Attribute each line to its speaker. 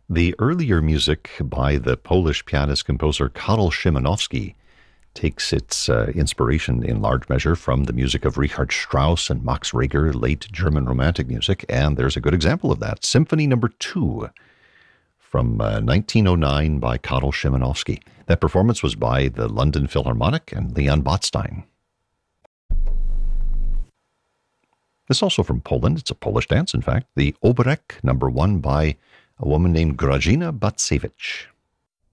Speaker 1: The earlier music by the Polish pianist-composer Karol Szymanowski takes its inspiration in large measure from the music of Richard Strauss and Max Reger, late German Romantic music, and there's a good example of that. Symphony Number 2 from 1909 by Karol Szymanowski. That performance was by the London Philharmonic and Leon Botstein. This is also from Poland. It's a Polish dance, in fact. The Oberek Number 1 by a woman named Grażyna Bacewicz.